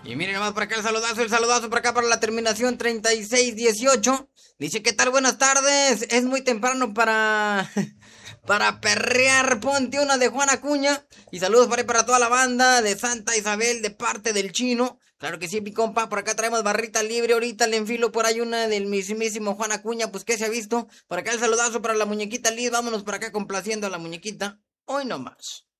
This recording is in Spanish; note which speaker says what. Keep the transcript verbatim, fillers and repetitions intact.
Speaker 1: Y miren nomás por acá el saludazo, el saludazo por acá para la terminación treinta y seis dieciocho. Dice, ¿qué tal? Buenas tardes. Es muy temprano para... para perrear. Ponte una de Juan Acuña. Y saludos para ahí para toda la banda de Santa Isabel de parte del Chino. Claro que sí, mi compa. Por acá traemos barrita libre. Ahorita le enfilo por ahí una del mismísimo Juan Acuña. Pues, ¿qué se ha visto? Por acá el saludazo para la muñequita Liz. Vámonos por acá complaciendo a la muñequita. Hoy no más.